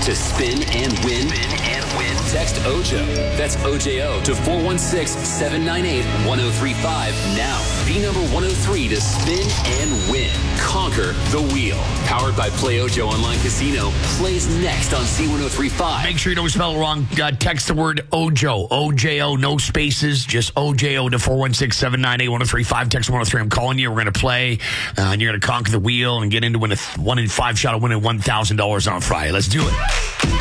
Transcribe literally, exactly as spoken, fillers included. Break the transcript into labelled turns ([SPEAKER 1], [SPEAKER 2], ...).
[SPEAKER 1] to spin and win? Spin and win. Text O J O. That's O J O to four one six, seven nine eight, one oh three five now. Be number one oh three to spin and win. Conquer the wheel. Powered by Play Ojo Online Casino. Plays next on C one oh three five.
[SPEAKER 2] Make sure you don't spell it wrong. Uh, text the word Ojo. O J O, no spaces. Just O J O to four one six, seven nine eight, one oh three five. Text one oh three. I'm calling you. We're going to play. Uh, and you're going to conquer the wheel and get into win a th- one in five shot of winning one thousand dollars on Friday. Let's do it.